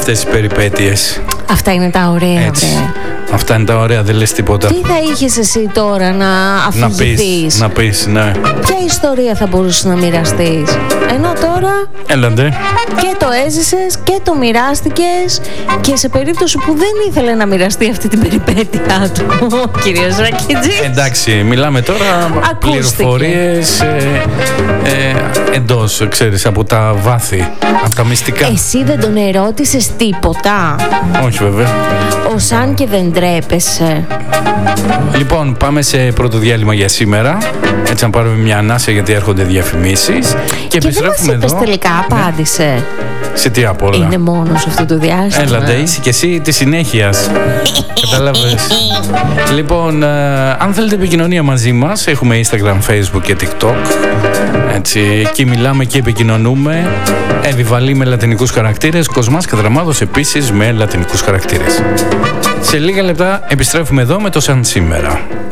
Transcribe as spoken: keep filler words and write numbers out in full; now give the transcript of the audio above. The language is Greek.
αυτές τις περιπέτειες. Αυτά είναι τα ωραία, Έτσι. ωραία. Αυτά είναι τα ωραία, δεν λες τίποτα. Τι θα είχες εσύ τώρα να αφηγηθείς? Να πεις, ναι. Ποια ιστορία θα μπορούσες να μοιραστείς? Ενώ τώρα Έλαντε. και το έζησες και το μοιράστηκες, και σε περίπτωση που δεν ήθελε να μοιραστεί αυτή την περιπέτειά του ο κύριος Ρακιτζής. Εντάξει, μιλάμε τώρα πληροφορίες ε, ε, εντός, ξέρεις, από τα βάθη, από τα μυστικά. Εσύ δεν τον ερώτησες τίποτα? Όχι βέβαια. Ως αν και δεν ντρέπεσαι. Λοιπόν, πάμε σε πρώτο διάλειμμα για σήμερα. Έτσι να πάρουμε μια ανάσα, γιατί έρχονται διαφημίσεις. Και, Και δεν μας είπες τελικά, απάντησε. Ναι. Σε τι απ' όλα? Είναι μόνος αυτό το διάστημα. Έλατε, είσαι και εσύ της συνέχειας. Κατάλαβες. Λοιπόν, ε, αν θέλετε επικοινωνία μαζί μας, έχουμε Instagram, Facebook και TikTok. Έτσι, εκεί μιλάμε και επικοινωνούμε. Εβιβαλή με λατινικούς χαρακτήρες, Κοσμάς Κατραμάδος επίσης με λατινικούς χαρακτήρες. Σε λίγα λεπτά επιστρέφουμε εδώ με το Σαν Σήμερα.